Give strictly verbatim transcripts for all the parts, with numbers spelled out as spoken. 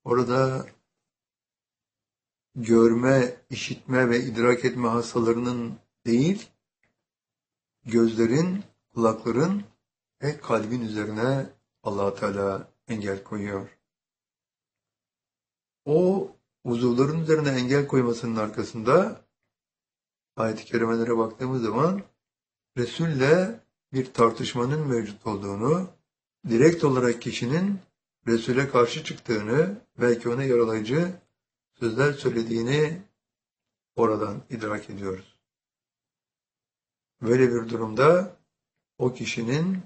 Orada görme, işitme ve idrak etme hastalarının değil, gözlerin, kulakların ve kalbin üzerine Allah Teala engel koyuyor. O uzuvların üzerine engel koymasının arkasında ayet-i kerimelere baktığımız zaman Resul'le bir tartışmanın mevcut olduğunu, direkt olarak kişinin Resul'e karşı çıktığını, belki ona yaralayıcı sözler söylediğini oradan idrak ediyoruz. Böyle bir durumda o kişinin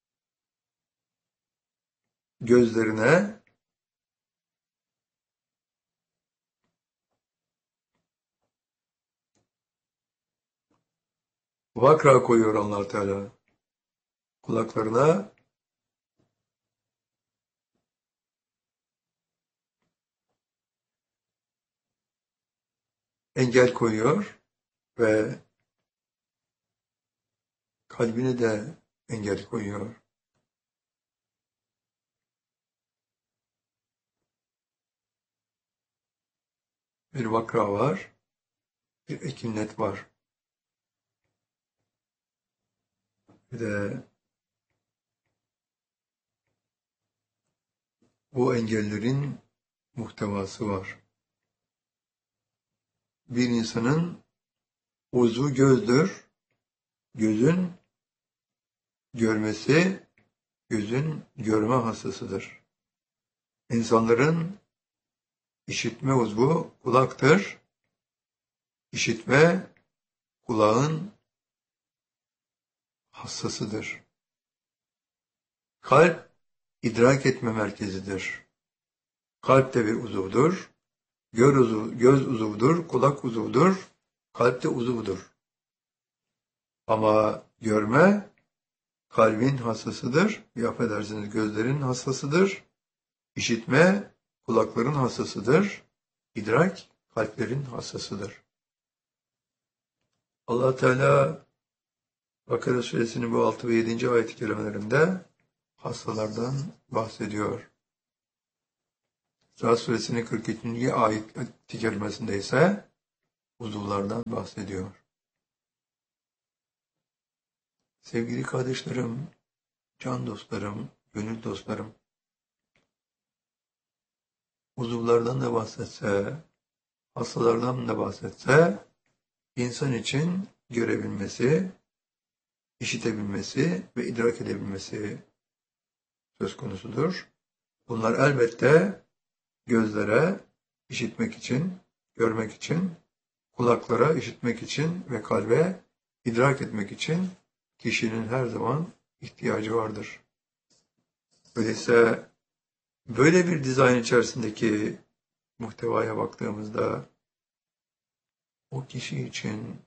gözlerine vakra koyuyor Allah Teala. Kulaklarına engel koyuyor ve kalbine de engel koyuyor. Bir vakra var, bir ekinnet var. Bir de bu engellerin muhtevası var. Bir insanın uzu gözdür, gözün görmesi, gözün görme hastasıdır. İnsanların işitme uzvu kulaktır. İşitme kulağın hassasıdır. Kalp idrak etme merkezidir. Kalp de bir uzuvdur. Göz, uzuv, göz uzuvdur, kulak uzuvdur, kalp de uzuvdur. Ama görme kalbin hassasıdır, ya affedersiniz gözlerin hassasıdır. İşitme kulakların hassasıdır. İdrak kalplerin hassasıdır. Allah Teala Bakara Suresinin bu altı ve yedinci ayet-i kerimelerinde hastalardan bahsediyor. Ra'd Suresinin kırk ikinci ayet-i kerimesinde ise uzuvlardan bahsediyor. Sevgili kardeşlerim, can dostlarım, gönül dostlarım, uzuvlardan da bahsetse, hastalardan da bahsetse, insan için görebilmesi, işitebilmesi ve idrak edebilmesi söz konusudur. Bunlar elbette gözlere işitmek için, görmek için, kulaklara işitmek için ve kalbe idrak etmek için kişinin her zaman ihtiyacı vardır. Öyleyse böyle bir dizayn içerisindeki muhtevaya baktığımızda o kişi için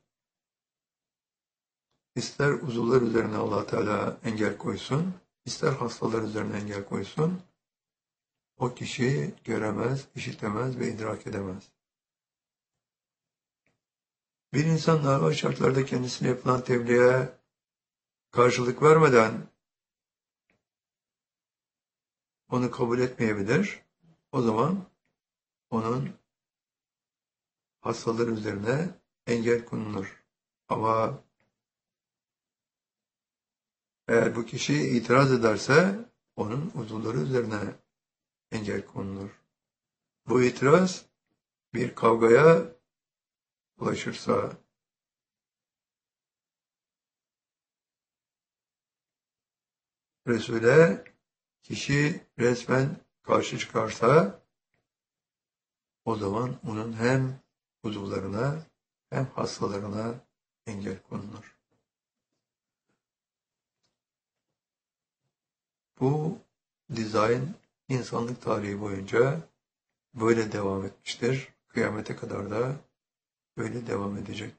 ister uzuvlar üzerine Allah Teala engel koysun, ister hastalar üzerine engel koysun, o kişi göremez, işitemez ve idrak edemez. Bir insan normal şartlarda kendisine yapılan tebliğe karşılık vermeden onu kabul etmeyebilir. O zaman onun hastalar üzerine engel konulur. Ama eğer bu kişi itiraz ederse onun uzuvları üzerine engel konulur. Bu itiraz bir kavgaya ulaşırsa, Resul'e kişi resmen karşı çıkarsa, o zaman onun hem uzuvlarına hem hastalarına engel konulur. Bu dizayn insanlık tarihi boyunca böyle devam etmiştir. Kıyamete kadar da böyle devam edecek.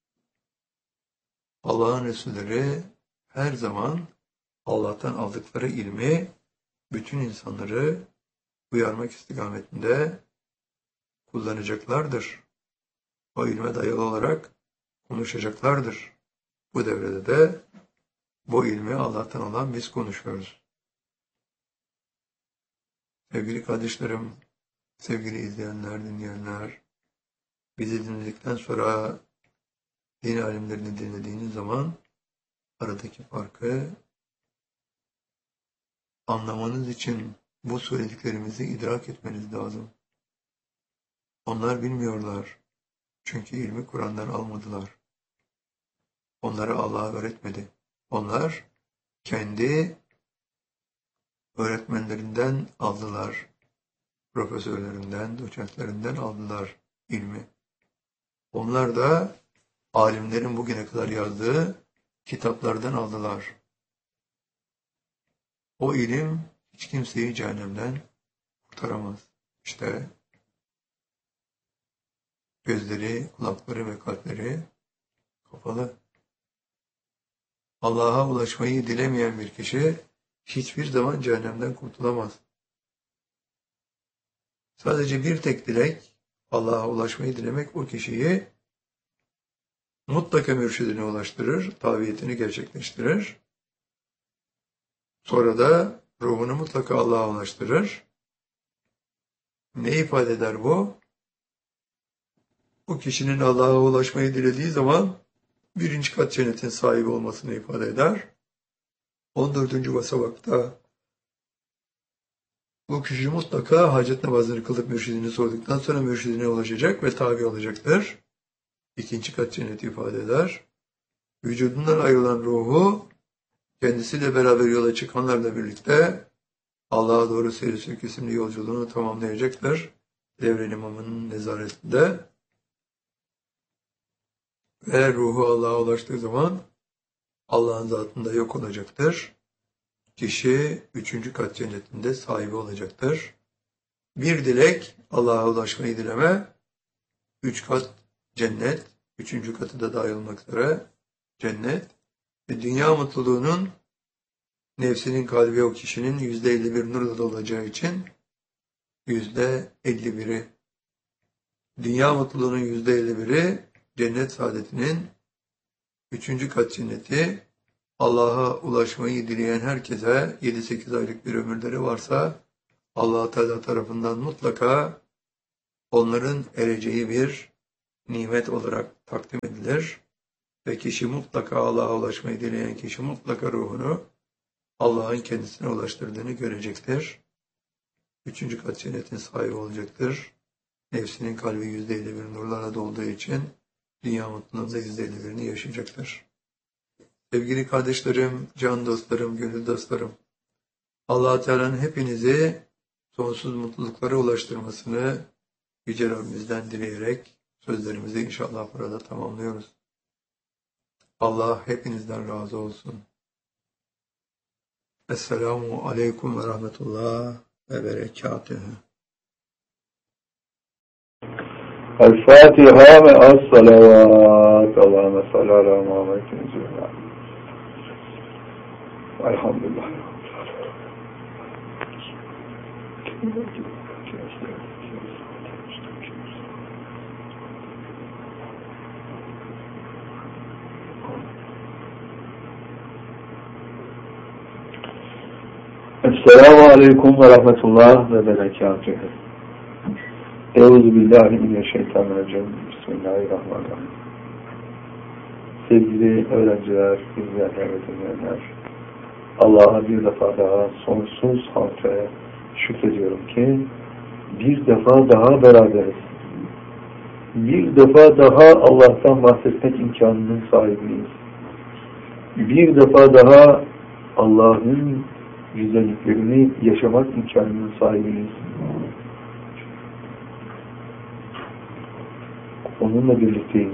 Allah'ın Resulleri her zaman Allah'tan aldıkları ilmi bütün insanları uyarmak istikametinde kullanacaklardır. O ilme dayalı olarak konuşacaklardır. Bu devrede de bu ilmi Allah'tan alan biz konuşuyoruz. Sevgili kardeşlerim, sevgili izleyenler, dinleyenler, bizi dinledikten sonra din alimlerini dinlediğiniz zaman aradaki farkı anlamanız için bu söylediklerimizi idrak etmeniz lazım. Onlar bilmiyorlar. Çünkü ilmi Kur'an'dan almadılar. Onlara Allah öğretmedi. Onlar kendi öğretmenlerinden aldılar. Profesörlerinden, doçentlerinden aldılar ilmi. Onlar da alimlerin bugüne kadar yazdığı kitaplardan aldılar. O ilim hiç kimseyi cehennemden kurtaramaz. İşte gözleri, kulakları ve kalpleri kapalı. Allah'a ulaşmayı dilemeyen bir kişi hiçbir zaman cehennemden kurtulamaz. Sadece bir tek dilek, Allah'a ulaşmayı dilemek o kişiyi mutlaka mürşidine ulaştırır, tabiyetini gerçekleştirir. Sonra da ruhunu mutlaka Allah'a ulaştırır. Ne ifade eder bu? Bu kişinin Allah'a ulaşmayı dilediği zaman birinci kat cennetin sahibi olmasını ifade eder. on dördüncü basamakta bu kişi mutlaka hacet namazını kılıp mürşidini sorduktan sonra mürşidine ulaşacak ve tabi olacaktır. İkinci kat cenneti ifade eder. Vücudundan ayrılan ruhu kendisiyle beraber yola çıkanlarla birlikte Allah'a doğru seyir sülük isimli yolculuğunu tamamlayacaktır. Devre imamının nezaretinde. Ve ruhu Allah'a ulaştığı zaman Allah'ın zatında yok olacaktır. Kişi üçüncü kat cennetinde sahibi olacaktır. Bir dilek Allah'a ulaşmayı dileme, üç kat cennet, üçüncü katı da dahil olmak üzere cennet ve dünya mutluluğunun nefsinin kalbi o kişinin yüzde elli bir nurla dolacağı için yüzde elli biri, dünya mutluluğunun yüzde elli biri cennet saadetinin üçüncü kat cenneti, Allah'a ulaşmayı dileyen herkese yedi sekiz aylık bir ömürleri varsa Allah Teala tarafından mutlaka onların ereceği bir nimet olarak takdim edilir. Ve kişi mutlaka Allah'a ulaşmayı dileyen kişi mutlaka ruhunu Allah'ın kendisine ulaştırdığını görecektir. Üçüncü kat cennetin sahibi olacaktır. Nefsinin kalbi yüzde elli bir nurlarla dolduğu için dünya mutluluğunda yüzde elli birini yaşayacaktır. Sevgili kardeşlerim, can dostlarım, gönül dostlarım, Allah Teala'nın hepinizi sonsuz mutluluklara ulaştırmasını Yüce Rabbimizden dileyerek sözlerimizi inşallah burada tamamlıyoruz. Allah hepinizden razı olsun. Esselamu Aleyküm ve Rahmetullah ve Berekatühü. El-Fatiha ve Es-Salavat. Allahümme salli ala Muhammedin Zülal. Elhamdülillah. Esselamu Aleyküm ve Rahmetullah ve Berekatühü. Euzubillahimineşşeytanirracim. Bismillahirrahmanirrahim. Sevgili öğrenciler, izleyenler ve dinleyenler, Allah'a bir defa daha sonsuz hamd ve şükrediyorum ki bir defa daha beraberiz. Bir defa daha Allah'tan bahsetmek imkanının sahibiyiz. Bir defa daha Allah'ın güzelliklerini yaşamak imkanının sahibiyiz. Onunla birlikteyiz.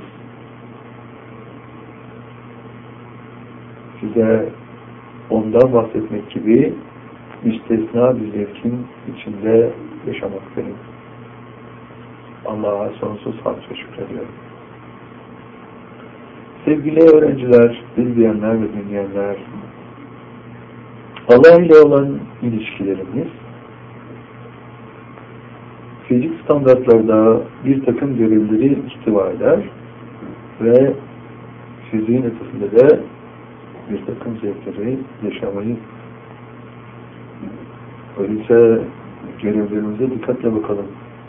Size ondan bahsetmek gibi müstesna bir zevkin içinde yaşamaktayım. Allah'a sonsuz hamd ve şükrediyorum. Sevgili öğrenciler, izleyenler ve dinleyenler, Allah ile olan ilişkilerimiz fizik standartlarda bir takım görevleri ihtiva eder ve fiziğin ötesinde de bir takım zevkleri yaşamayı. Öyleyse görevlerimize dikkatle bakalım.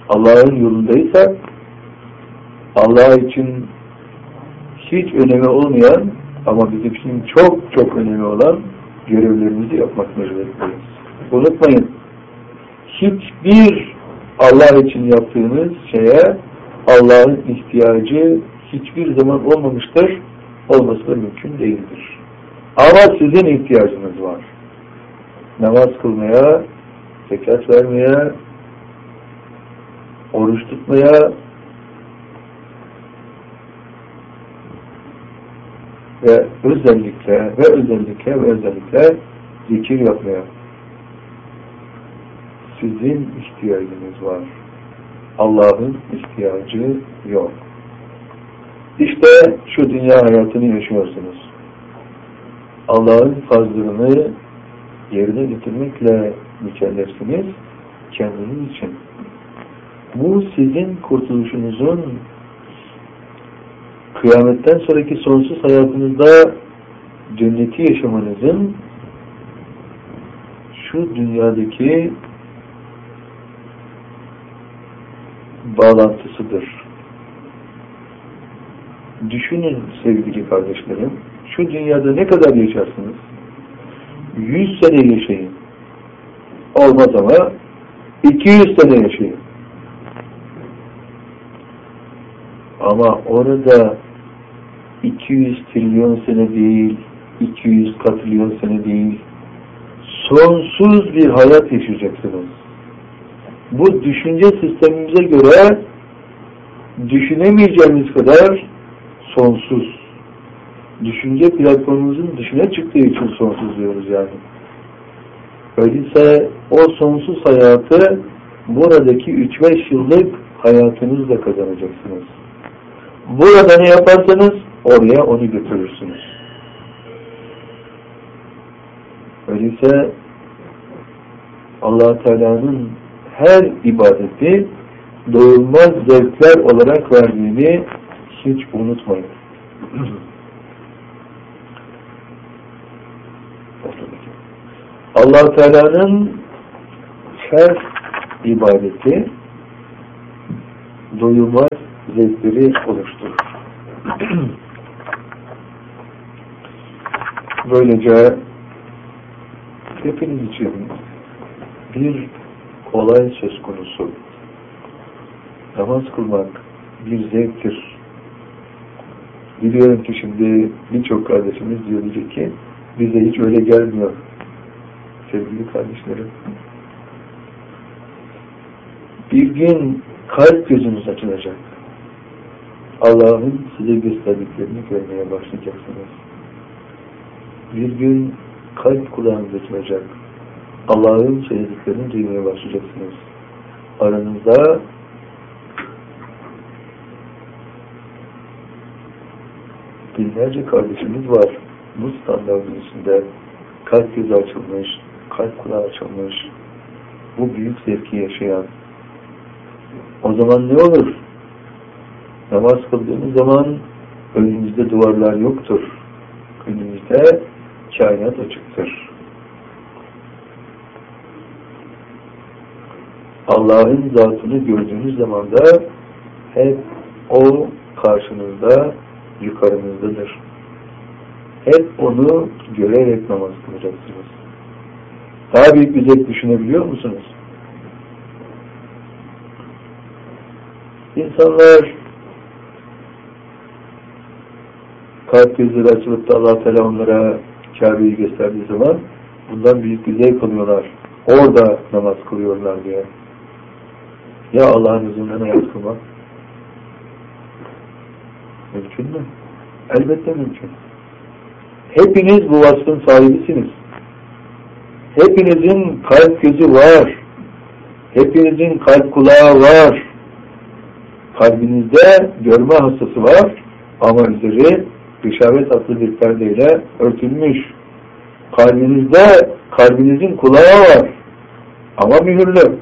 Allah'ın yolundaysa, Allah için hiç önemi olmayan ama bizim için çok çok önemli olan görevlerimizi yapmak mecburiyetindeyiz. Unutmayın, hiçbir Allah için yaptığınız şeye Allah'ın ihtiyacı hiçbir zaman olmamıştır, olması da mümkün değildir. Ama sizin ihtiyacınız var. Namaz kılmaya, zekat vermeye, oruç tutmaya ve özellikle ve özellikle ve özellikle zikir yapmaya. Sizin ihtiyacınız var. Allah'ın ihtiyacı yok. İşte şu dünya hayatını yaşıyorsunuz. Allah'ın fazlını yerine getirmekle mükellefsiniz kendiniz için. Bu sizin kurtuluşunuzun, kıyametten sonraki sonsuz hayatınızda cenneti yaşamanızın şu dünyadaki bağlantısıdır. Düşünün sevgili kardeşlerim, şu dünyada ne kadar yaşarsınız? Yüz sene yaşayın. Olmaz ama iki yüz sene yaşayın. Ama orada iki yüz trilyon sene değil, iki yüz katrilyon sene değil, sonsuz bir hayat yaşayacaksınız. Bu düşünce sistemimize göre düşünemeyeceğimiz kadar sonsuz. Düşünce platformumuzun dışına çıktığı için sonsuz diyoruz yani. Öyleyse o sonsuz hayatı buradaki üç beş yıllık hayatınızla kazanacaksınız. Burada ne yaparsanız oraya onu götürürsünüz. Öyleyse Allah Teala'nın her ibadeti doyulmaz zevkler olarak verdiğini hiç unutmayın. Allah Teala'nın her ibadeti doyulmaz zevkleri oluşturur. Böylece hepiniz için bir olay söz konusu. Namaz kılmak bir zevktir. Biliyorum ki şimdi birçok kardeşimiz diyecek ki bize hiç öyle gelmiyor. Sevgili kardeşlerim, bir gün kalp gözünüz açılacak. Allah'ın size gösterdiklerini görmeye başlayacaksınız. Bir gün kalp kulağınız açılacak. Allah'ın söylediklerini duymaya başlayacaksınız. Aranızda binlerce kardeşimiz var. Bu standartın içinde kalp gözü açılmış, kalp kulağı açılmış, bu büyük zevki yaşayan. O zaman ne olur? Namaz kıldığınız zaman önünüzde duvarlar yoktur. Önünüzde kainat açıktır. Allah'ın zatını gördüğünüz zaman da hep o karşınızda, yukarınızdadır. Hep onu görerek namaz kılacaksınız. Daha büyük bir zevk düşünebiliyor musunuz? İnsanlar kalp gözleri açılıp da Allah Teala onlara Kabe'yi gösterdiği zaman bundan büyük bir zevk alıyorlar. Orada namaz kılıyorlar diye. Ya Allah'ın izniyle namaz kılmak? Mümkün mü? Elbette mümkün. Hepiniz bu vasfın sahibisiniz. Hepinizin kalp gözü var. Hepinizin kalp kulağı var. Kalbinizde görme hastası var ama üzeri gışavet adlı bir perdeyle örtülmüş. Kalbinizde kalbinizin kulağı var ama mühürlü.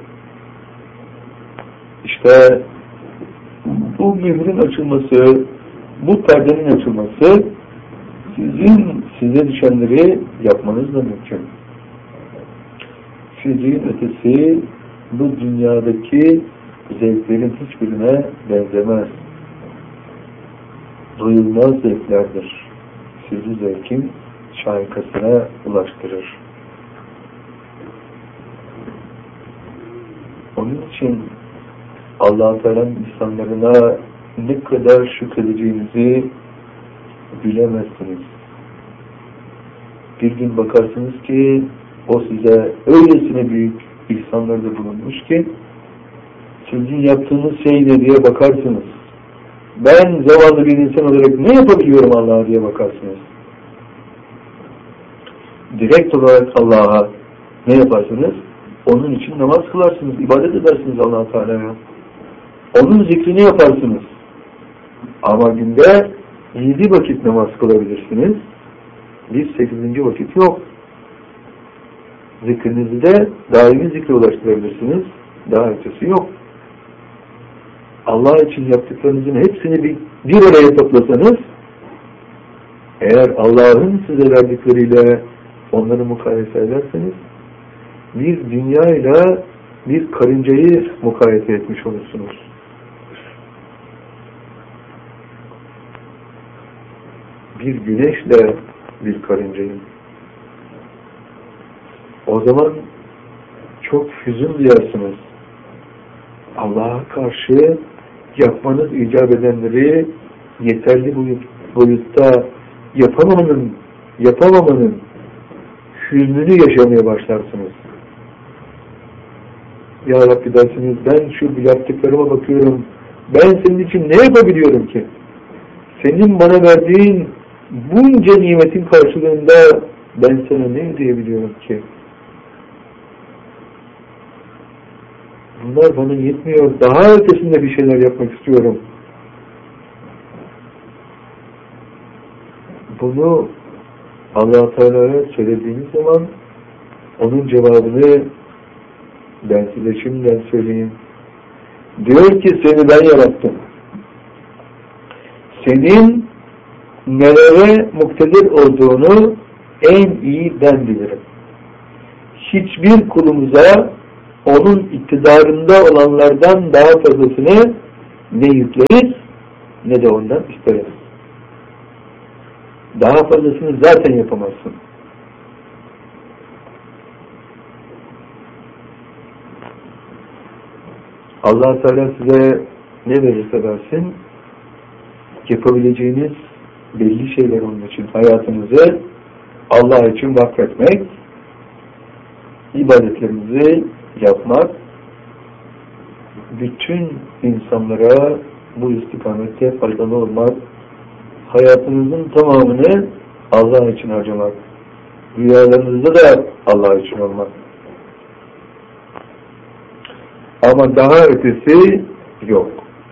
İşte bu mührün açılması, bu perdenin açılması sizin size düşenleri yapmanızla mümkün. Sizin ötesi bu dünyadaki zevklerin hiçbirine benzemez. Duyulmaz zevklerdir. Sizi zevkin şahikasına ulaştırır. Onun için Allah-u Teala'nın insanlarına ne kadar şükredeceğinizi bilemezsiniz. Bir gün bakarsınız ki o size öylesine büyük ihsanlarda bulunmuş ki sizin yaptığınız şey ne diye bakarsınız. Ben zavallı bir insan olarak ne yapabiliyorum Allah'a diye bakarsınız. Direkt olarak Allah'a ne yaparsınız? Onun için namaz kılarsınız, ibadet edersiniz Allah-u Teala'ya. Onun zikrini yaparsınız. Ama günde yedi vakit namaz kılabilirsiniz. Bir sekizinci vakit yok. Zikrinizi de daimi zikre ulaştırabilirsiniz. Daha ötesi yok. Allah için yaptıklarınızın hepsini bir, bir araya toplasanız, eğer Allah'ın size verdikleriyle onları mukayese ederseniz, bir dünyayla bir karıncayı mukayese etmiş olursunuz. Bir güneşle bir karıncayı. O zaman çok hüzün duyarsınız. Allah'a karşı yapmanız icap edenleri yeterli boyutta yapamamanın, yapamamanın hüznünü yaşamaya başlarsınız. Ya Rabbi dersiniz, ben şu yaptıklarıma bakıyorum, ben senin için ne yapabiliyorum ki? Senin bana verdiğin bunca nimetin karşılığında ben sana ne ödeyebiliyorum ki? Bunlar bana yetmiyor, daha ötesinde bir şeyler yapmak istiyorum. Bunu Allah-u Teala'ya söylediğiniz zaman onun cevabını ben size şimdiden söyleyeyim. Diyor ki seni ben yarattım. Senin nelere muktedir olduğunu en iyi ben bilirim. Hiçbir kulumuza onun iktidarında olanlardan daha fazlasını ne yükleriz ne de ondan isteriz. Daha fazlasını zaten yapamazsın. Allah Teala size ne verirse versin, yapabileceğiniz belli şeyler onun için. Hayatınızı Allah için vakfetmek, ibadetlerinizi yapmak, bütün insanlara bu istikamette faydalı olmak, hayatınızın tamamını Allah için harcamak, rüyalarınızda da Allah için olmak. Ama daha ötesi yok.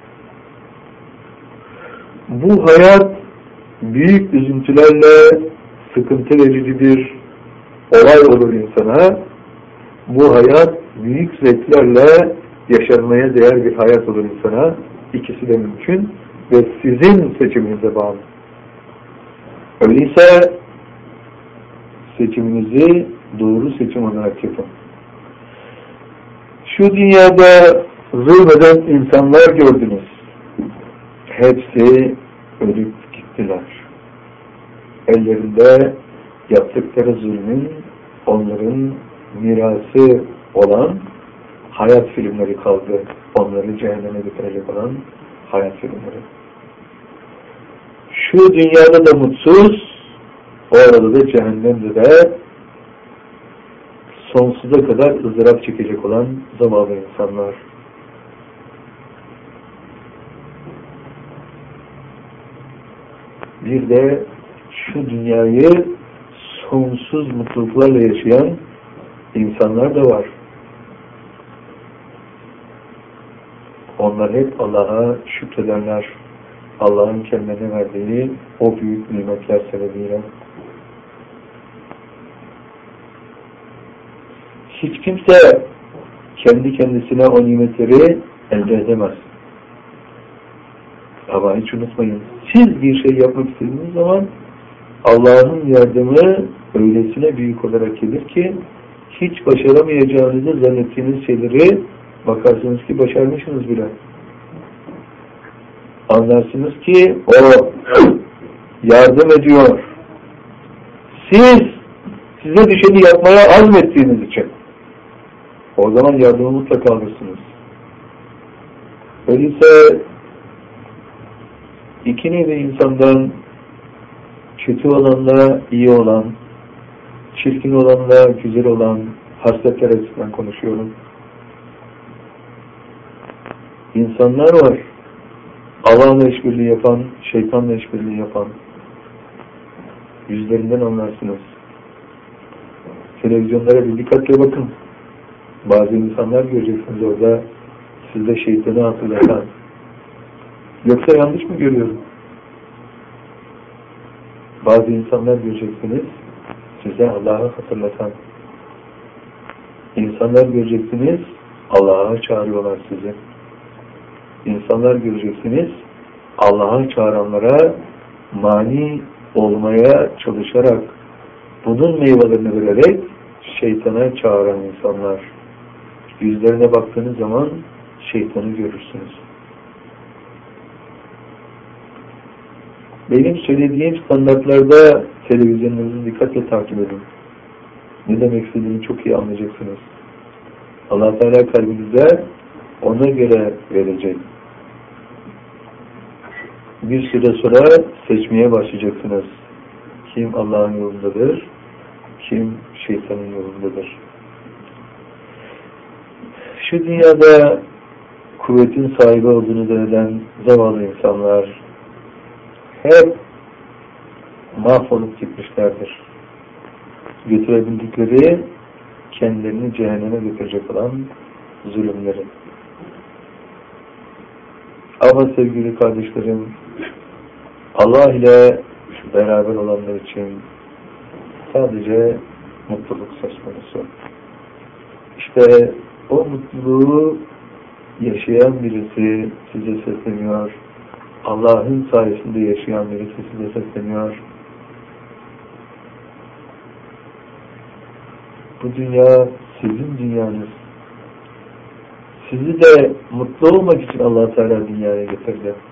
Bu hayat büyük üzüntülerle sıkıntı verici bir olay olur insana. Bu hayat büyük zevklerle yaşanmaya değer bir hayat olur insana. İkisi de mümkün ve sizin seçiminize bağlı. Öyleyse seçiminizi doğru seçim olarak yapın. Şu dünyada zulmeden insanlar gördünüz. Hepsi ölüp gittiler. Ellerinde yaptıkları zulmün onların mirası olan hayat filmleri kaldı. Onları cehenneme götürecek olan hayat filmleri. Şu dünyada da mutsuz, orada da cehennemde de sonsuza kadar ızdırap çekecek olan zavallı insanlar. Bir de şu dünyayı sonsuz mutluluklarla yaşayan insanlar da var. Onlar hep Allah'a şükrederler. Allah'ın kendilerine verdiği o büyük nimetler sebebiyle. Hiç kimse kendi kendisine o nimetleri elde edemez. Ama hiç unutmayın, siz bir şey yapmak istediğiniz zaman Allah'ın yardımı öylesine büyük olarak gelir ki hiç başaramayacağınızı zannettiğiniz şeyleri Bakarsınız ki başarmışsınız bile. Anlarsınız ki o yardım ediyor. Siz size düşeni yapmaya azmettiğiniz için. O zaman yardımı mutlaka alırsınız. Öyleyse iki nevi insandan kötü olanla iyi olan, çirkin olanla güzel olan hasletler açısından konuşuyorum. İnsanlar var. Allah'la işbirliği yapan, şeytanla işbirliği yapan. Yüzlerinden anlarsınız. Televizyonlara bir dikkatle bakın. Bazı insanlar göreceksiniz orada sizde şeytanı hatırlatan. Yoksa yanlış mı görüyorum? Bazı insanlar göreceksiniz size Allah'ı hatırlatan. İnsanlar göreceksiniz Allah'a çağırıyorlar sizi. İnsanlar göreceksiniz Allah'a çağıranlara mani olmaya çalışarak bunun meyvelerini vererek şeytana çağıran insanlar. Yüzlerine baktığınız zaman şeytanı görürsünüz. Benim söylediğim standartlarda televizyonunuzu dikkatle takip edin. Ne demek istediğimi çok iyi anlayacaksınız. Allah Teala kalbinize ona göre verecek. Bir süre sonra seçmeye başlayacaksınız. Kim Allah'ın yolundadır, kim şeytanın yolundadır. Şu dünyada kuvvetin sahibi olduğunu zanneden zavallı insanlar hep mahvolup gitmişlerdir. Götürebildikleri kendilerini cehenneme götürecek olan zulümleri. Ama sevgili kardeşlerim, Allah ile beraber olanlar için sadece mutluluk söz konusu. İşte o mutluluğu yaşayan birisi size sesleniyor. Allah'ın sayesinde yaşayan birisi size sesleniyor. Bu dünya sizin dünyanız. Sizi de mutlu olmak için Allah Teala dünyaya getirdi.